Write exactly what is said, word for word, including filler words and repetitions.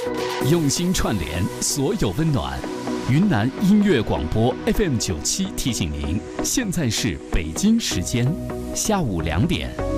用心串联所有温暖。云南音乐广播 F M 九七提醒您，现在是北京时间下午两点。